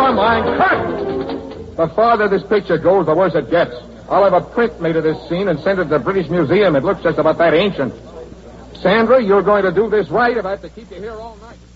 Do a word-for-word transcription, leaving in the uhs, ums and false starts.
your mind. Cut! The farther this picture goes, the worse it gets. I'll have a print made of this scene and send it to the British Museum. It looks just about that ancient. Sandra, you're going to do this right if I have to keep you here all night.